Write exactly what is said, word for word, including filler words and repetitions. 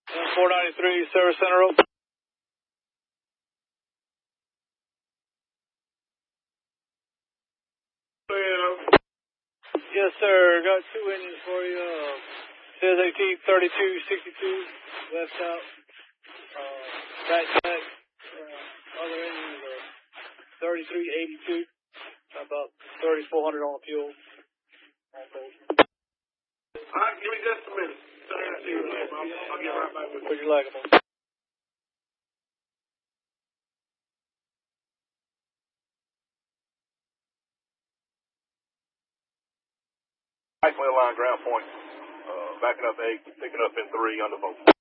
four ninety-three, Service Center open. Yes, sir. Got two engines for you. Uh, says A T thirty-two sixty-two, left out. Uh, back back. Uh, other engines are thirty-three eighty-two. About thirty-four hundred on the fuel. Okay. All right, give me just a minute. I'll, I'll get right back with you. Would you like them? Nicely aligned ground point. Uh, backing up eight, picking up in three, under both.